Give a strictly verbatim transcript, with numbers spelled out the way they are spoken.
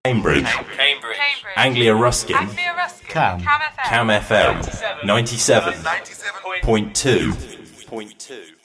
Cambridge. Cambridge. Anglia Ruskin. Anglia Ruskin. Cam. Cam F M. Cam F M. ninety-seven point two. Point two.